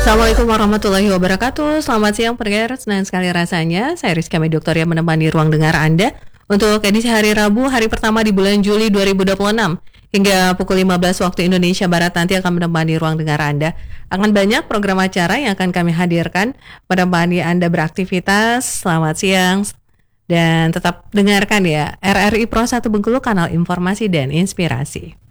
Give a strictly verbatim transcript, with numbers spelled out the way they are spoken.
Assalamualaikum warahmatullahi wabarakatuh. Selamat siang pendengar, senang sekali rasanya saya Rizka Medoktor yang menemani ruang dengar Anda untuk edisi hari Rabu, hari pertama di bulan Juli dua ribu dua puluh enam. Hingga pukul lima belas waktu Indonesia Barat nanti akan menemani ruang dengar Anda. Akan banyak program acara yang akan kami hadirkan menemani Anda beraktivitas. Selamat siang dan tetap dengarkan ya R R I Pro satu Bengkulu, kanal informasi dan inspirasi.